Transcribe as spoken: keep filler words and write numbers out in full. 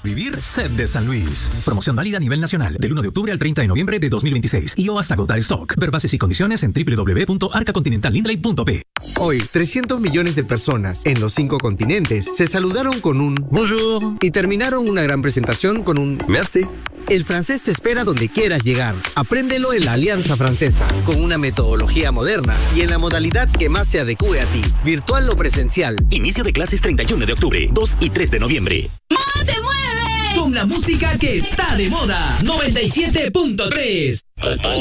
Vivir Set de San Luis. Promoción válida a nivel nacional del uno de octubre al treinta de noviembre de dos mil veintiséis y o hasta agotar stock. Ver bases y condiciones en doble u doble u doble u punto arca continental lindley punto p. Hoy, trescientos millones de personas en los cinco continentes se saludaron con un bonjour y terminaron una gran presentación con un merci. El francés te espera donde quieras llegar. Apréndelo en la Alianza Francesa, con una metodología moderna y en la modalidad que más se adecue a ti, virtual o presencial. Inicio de clases treinta y uno de octubre, dos y tres de noviembre. ¡Moda te mueve! Con la música que está de moda. noventa y siete punto tres.